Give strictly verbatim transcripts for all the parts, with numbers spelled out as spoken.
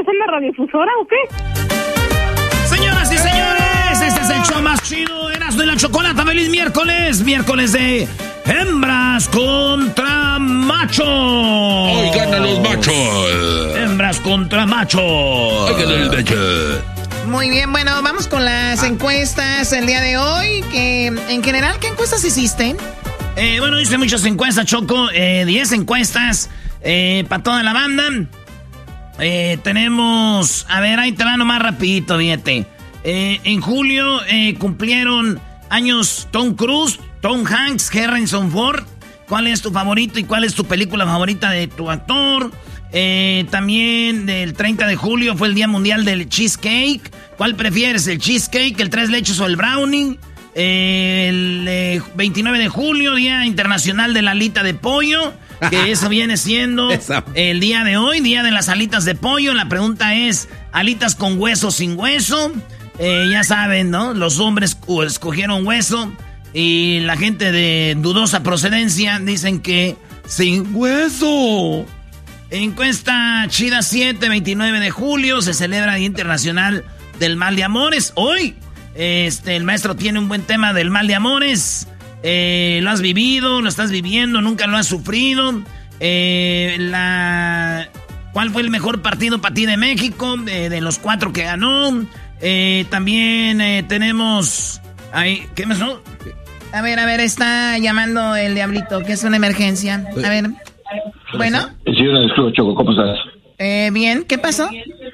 ¿Es en la radiodifusora o qué? Señoras y señores, este es el show más chido, Erasmo y la Chocolata. ¡Feliz miércoles! Miércoles de hembras contra machos. ¡Hoy ganan los machos! Hembras contra machos. ¡Hoy ganan los machos! Muy bien, bueno, vamos con las encuestas el día de hoy. Que en general, ¿qué encuestas hiciste? Eh, bueno, hice muchas encuestas, Choco. Eh, diez encuestas eh, para toda la banda. Eh, tenemos... A ver, ahí te va nomás rapidito, fíjate. Eh, en julio eh, cumplieron años Tom Cruise, Tom Hanks, Harrison Ford. ¿Cuál es tu favorito y cuál es tu película favorita de tu actor? Eh, también el treinta de julio fue el Día Mundial del Cheesecake. ¿Cuál prefieres, el cheesecake, el tres leches o el brownie? Eh, el eh, veintinueve de julio, Día Internacional de la Alita de Pollo, que eso viene siendo el día de hoy, Día de las Alitas de Pollo. La pregunta es, ¿alitas con hueso o sin hueso? Eh, ya saben, ¿no? Los hombres escogieron hueso y la gente de dudosa procedencia dicen que sin hueso. Encuesta chida siete, veintinueve de julio, se celebra Día Internacional del Mal de Amores. Hoy, este, el maestro tiene un buen tema del mal de amores. Eh, ¿Lo has vivido? ¿Lo estás viviendo? ¿Nunca lo has sufrido? Eh, la... ¿Cuál fue el mejor partido para ti de México? Eh, de los cuatro que ganó. Eh, también eh, tenemos... Ahí, ¿qué me sonó? A ver, a ver, está llamando el diablito, que es una emergencia. A ver... Bueno. Sí, una disculpa, Choco, ¿cómo estás? Eh, bien, ¿qué pasó?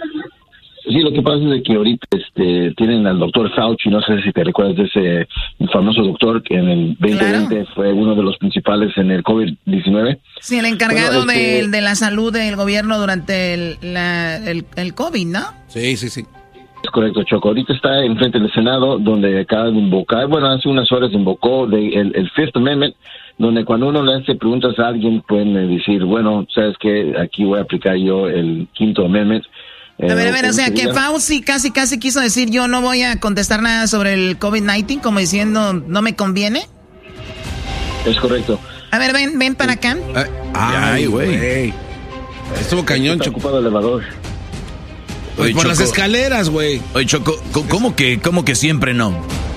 Sí, lo que pasa es que ahorita este, tienen al doctor Fauci, no sé si te recuerdas de ese famoso doctor que en el veinte veinte claro. fue uno de los principales en el COVID diecinueve. Sí, el encargado bueno, de, este... de la salud del gobierno durante el, la, el, el COVID, ¿no? Sí, sí, sí. Es correcto, Choco. Ahorita está enfrente del Senado, donde acaba de invocar, bueno, hace unas horas invocó de, el, el Fifth Amendment, donde cuando uno le hace preguntas a alguien, pueden decir, bueno, sabes que aquí voy a aplicar yo el Quinto Amendment. A ver, a ver, o sea, que Fauci casi, casi quiso decir, yo no voy a contestar nada sobre el COVID diecinueve, como diciendo, no me conviene. Es correcto. A ver, ven, ven para acá. Ay, güey. Estuvo cañón, Choco. Está ocupado el elevador. Pues Oye, por Choco, las escaleras, güey. Oye, Choco, ¿cómo que, cómo que siempre no?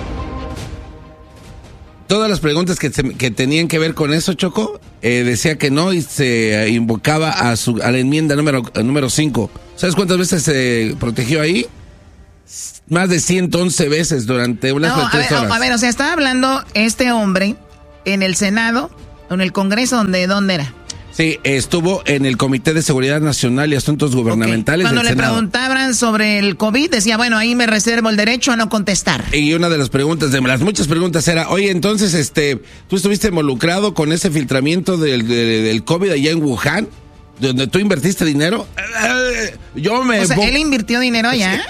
Todas las preguntas que, se, que tenían que ver con eso, Choco, eh, decía que no y se invocaba a su a la enmienda número número cinco. ¿Sabes cuántas veces se protegió ahí? Más de ciento once veces durante unas no, tres a ver, horas. A ver, o sea, estaba hablando este hombre en el Senado, en el Congreso, ¿dónde, dónde era? Sí, estuvo en el Comité de Seguridad Nacional y Asuntos Gubernamentales okay. Cuando del le Senado. preguntaban sobre el COVID, decía, bueno, ahí me reservo el derecho a no contestar. Y una de las preguntas, de las muchas preguntas era, oye, entonces, este, ¿tú estuviste involucrado con ese filtramiento del, del, del COVID allá en Wuhan? ¿Donde tú invertiste dinero? Yo me... O sea, ¿él invirtió dinero allá?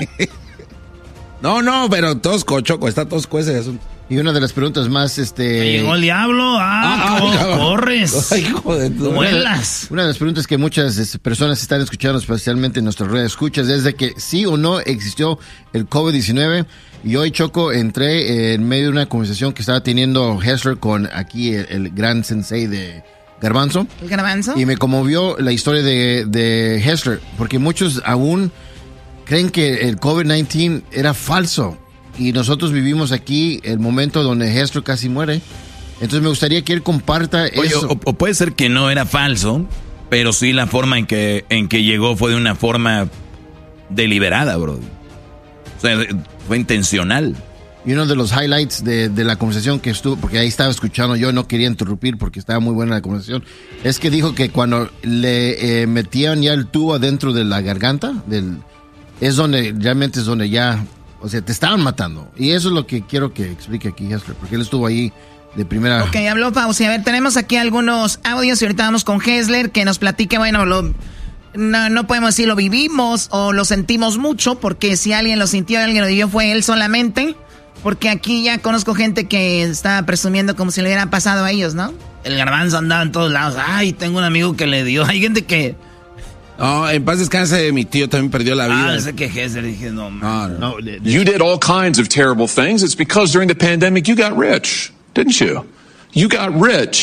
No, no, pero tosco, Choco, está tosco ese asunto. Y una de las preguntas más, este... Llegó el diablo, ah, ah corres. Ay, hijo de tu... Vuelas. Una de las preguntas que muchas este, personas están escuchando, especialmente en nuestras redes escuchas, es de que sí o no existió el COVID diecinueve. Y hoy, Choco, entré en medio de una conversación que estaba teniendo Hessler con aquí el, el gran sensei de Garbanzo. ¿El Garbanzo? Y me conmovió la historia de, de Hessler, porque muchos aún creen que el COVID diecinueve era falso. Y nosotros vivimos aquí el momento donde Hessler casi muere. Entonces me gustaría que él comparta Oye, eso. O, o puede ser que no era falso, pero sí la forma en que, en que llegó fue de una forma deliberada, bro. O sea, fue intencional. Y uno de los highlights de, de la conversación que estuvo, porque ahí estaba escuchando, yo no quería interrumpir porque estaba muy buena la conversación, es que dijo que cuando le eh, metían ya el tubo adentro de la garganta, del, es donde, realmente es donde ya... O sea, te estaban matando. Y eso es lo que quiero que explique aquí Hessler, porque él estuvo ahí de primera... Ok, habló Fauci. A ver, tenemos aquí algunos audios y ahorita vamos con Hessler, que nos platique, bueno, lo, no, no podemos decir lo vivimos o lo sentimos mucho, porque si alguien lo sintió, alguien lo vivió, fue él solamente. Porque aquí ya conozco gente que está presumiendo como si le hubiera pasado a ellos, ¿no? El Garbanzo andaba en todos lados. Ay, tengo un amigo que le dio. Hay gente que... No, en paz descanse, mi tío también perdió la vida. Ah, ese que Hessler, dije, no, no, no. no. You did all kinds of terrible things. It's because during the pandemic you got rich, didn't you? You got rich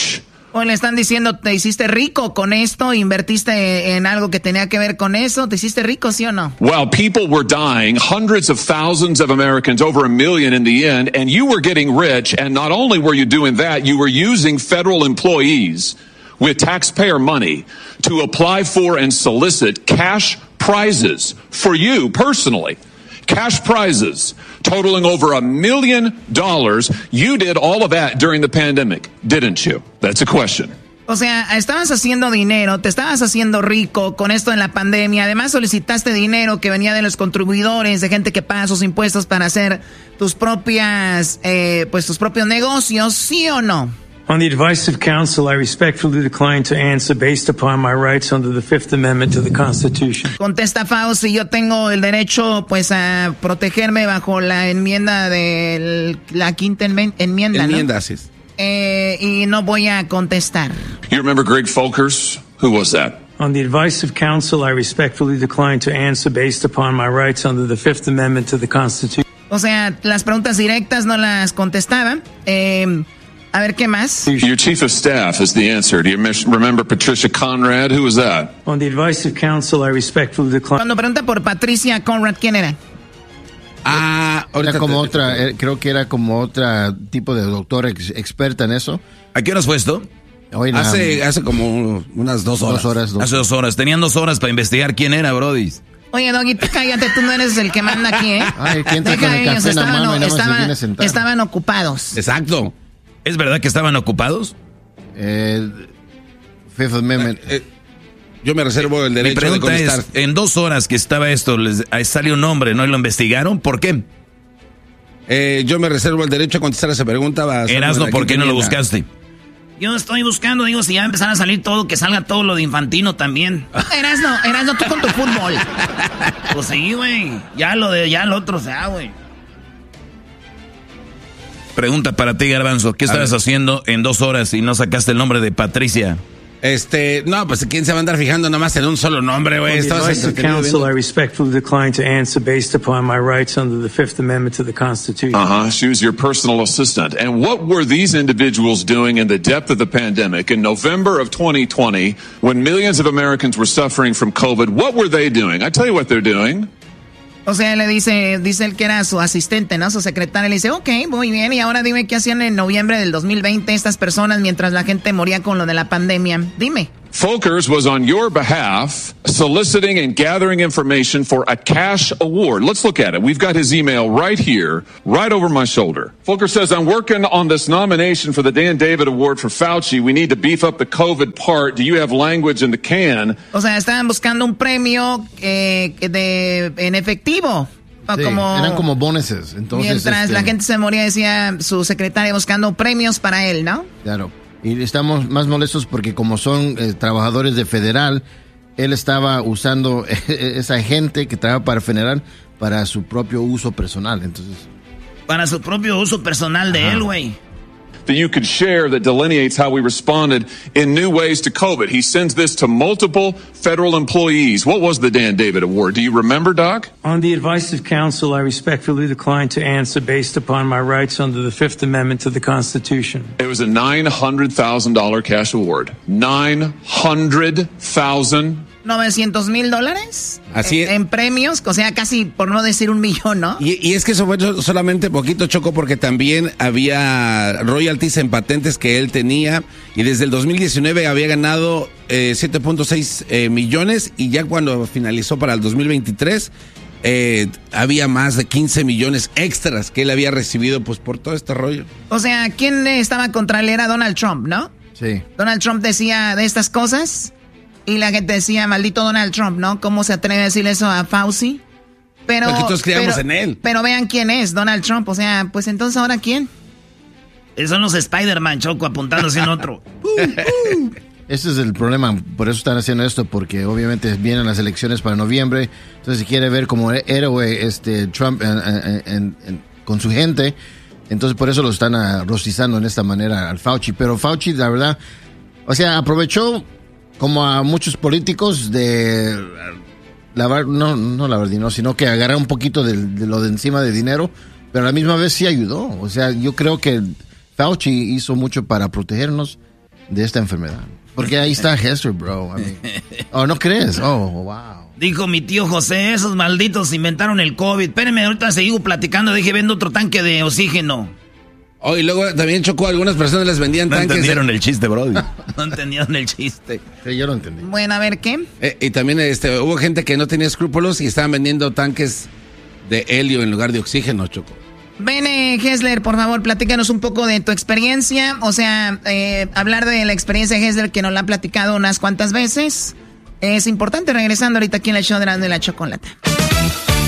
O le están diciendo, te hiciste rico con esto, invertiste en algo que tenía que ver con eso, ¿te hiciste rico, sí o no? While people were dying, hundreds of thousands of Americans, over a million in the end, and you were getting rich, and not only were you doing that, you were using federal employees with taxpayer money to apply for and solicit cash prizes for you personally. Cash prizes totaling over a million dollars. You did all of that during the pandemic, didn't you? That's a question. O sea, estabas haciendo dinero, te estabas haciendo rico con esto en la pandemia. Además, solicitaste dinero que venía de los contribuidores, de gente que paga sus impuestos para hacer tus propias, eh, pues tus propios negocios, ¿sí o no? On the advice of counsel, I respectfully decline to answer based upon my rights under the Fifth Amendment to the Constitution. Contesta Fauci, yo tengo el derecho pues a protegerme bajo la enmienda de la quinta enmienda, Enmienda, ¿no? sí es. Eh, y no voy a contestar. You remember Greg Folkers? Who was that? On the advice of counsel, I respectfully decline to answer based upon my rights under the Fifth Amendment to the Constitution. O sea, las preguntas directas no las contestaba. Eh... A ver, ¿qué más? Your chief of staff is the answer. Do you remember Patricia Conrad? Who was that? On the advice of counsel, I respectfully decline. Cuando pregunta por Patricia Conrad, ¿quién era? Ah, era como otra, eh, creo que era como otra tipo de doctora ex, experta en eso. ¿A qué horas fue esto? Hoy hace, hace como unas dos horas. Dos horas dos. Hace dos horas. Tenían dos horas para investigar quién era, Brody. Oye, Doggy, cállate, tú no eres el que manda aquí, ¿eh? Ay, ¿quién te Deja con el ellos, café en la estaban, mano y nada más se estaban, viene a sentar? estaban ocupados. Exacto. ¿Es verdad que estaban ocupados? Eh, Fifth Amendment. Eh, eh, yo me reservo el derecho Mi pregunta de contestar. es, en dos horas que estaba esto, les, ahí salió un nombre, ¿no? ¿Y lo investigaron? ¿Por qué? Eh, yo me reservo el derecho a contestar esa pregunta. Erasno, ¿por qué no lo buscaste? Yo estoy buscando, digo, si ya empezara a salir todo, que salga todo lo de Infantino también. Erasno, Erasno, tú con tu fútbol. Pues sí, güey. Ya lo de, ya lo otro, o sea, güey. Pregunta para ti, Garbanzo. ¿Qué estabas haciendo en dos horas y no sacaste el nombre de Patricia? Este, no, pues ¿quién se va a andar fijando nada más en un solo nombre, güey? Estabas entretenido counsel, viendo. I respectfully decline to answer based upon my rights under the Fifth Amendment to the Constitution. Uh-huh. She was your personal assistant. And what were these individuals doing in the depth of the pandemic in November of twenty twenty when millions of Americans were suffering from COVID? What were they doing? I tell you what they're doing. O sea, le dice, dice él que era su asistente, ¿no? Su secretaria. Le dice, ok, muy bien. Y ahora dime qué hacían en noviembre del dos mil veinte estas personas mientras la gente moría con lo de la pandemia. Dime. Folkers was on your behalf soliciting and gathering information for a cash award. Let's look at it. We've got his email right here, right over my shoulder. Folkers says, I'm working on this nomination for the Dan David Award for Fauci. We need to beef up the COVID part. Do you have language in the can? O sea, estaban buscando un premio eh, de, en efectivo. Sí, como, eran como bonuses. Entonces, mientras este, la gente se moría, decía su secretaria buscando premios para él, ¿no? Claro. Y estamos más molestos porque como son eh, trabajadores de federal, él estaba usando esa gente que trabaja para federal para su propio uso personal. Entonces, para su propio uso personal de Ajá. él, güey. That you could share that delineates how we responded in new ways to COVID. He sends this to multiple federal employees. What was the Dan David Award? Do you remember, Doc? On the advice of counsel, I respectfully decline to answer based upon my rights under the Fifth Amendment to the Constitution. It was a nine hundred thousand dollars cash award. nine hundred thousand dollars. novecientos mil dólares Así en, es. en premios, o sea, casi por no decir un millón, ¿no? Y, y es que eso fue solamente poquito, Choco, porque también había royalties en patentes que él tenía y desde el dos mil diecinueve había ganado eh, siete punto seis eh, millones y ya cuando finalizó para el dos mil veintitrés eh, había más de quince millones extras que él había recibido pues por todo este rollo. O sea, ¿quién estaba contra él? Era Donald Trump, ¿no? sí. Donald Trump decía de estas cosas y la gente decía, maldito Donald Trump, ¿no? ¿Cómo se atreve a decir eso a Fauci? Pero, Porque todos creíamos pero, en él. Pero vean quién es Donald Trump, o sea, pues entonces ahora ¿quién? Esos son los Spider-Man, Choco, apuntándose en otro. Ese es el problema, por eso están haciendo esto, porque obviamente vienen las elecciones para noviembre, entonces si quiere ver como héroe este Trump en, en, en, en, con su gente, entonces por eso lo están uh, rostizando en esta manera al Fauci, pero Fauci la verdad, o sea, aprovechó como a muchos políticos de lavar, no, no lavar dinero, sino que agarrar un poquito de, de lo de encima de dinero, pero a la misma vez sí ayudó, o sea, yo creo que Fauci hizo mucho para protegernos de esta enfermedad. Porque ahí está Hester, bro. I mean, oh, ¿no crees? Oh, wow. Dijo mi tío José, esos malditos inventaron el COVID. Espérenme, ahorita sigo platicando, dije, vendo otro tanque de oxígeno. Oh, y luego también chocó, algunas personas les vendían no tanques. No entendieron de... el chiste, bro. No entendieron el chiste. Sí, yo lo entendí. Bueno, a ver, ¿qué? Eh, y también este, hubo gente que no tenía escrúpulos y estaban vendiendo tanques de helio en lugar de oxígeno, Choco. Bene Hessler, por favor, platícanos un poco de tu experiencia. O sea, eh, hablar de la experiencia de Hessler que nos la ha platicado unas cuantas veces. Es importante, regresando ahorita aquí en el show de la, de la Chocolata.